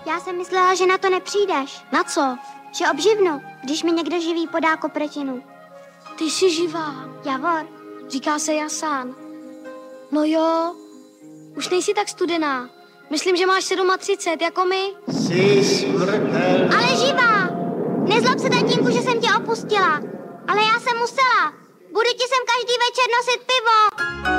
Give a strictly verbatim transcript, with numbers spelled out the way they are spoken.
Já jsem myslela, že na to nepřijdeš. Na co? Že obživnu, když mi někdo živý podá kopretinu. Ty jsi živá. Javor. Říká se Jasán. No jo, už nejsi tak studená. Myslím, že máš třicet sedm, jako my. Jsi smrtelná. Ale živá. Nezlob se, tatínku, že jsem tě opustila. Ale já jsem musela. Budu ti sem každý večer nosit pivo.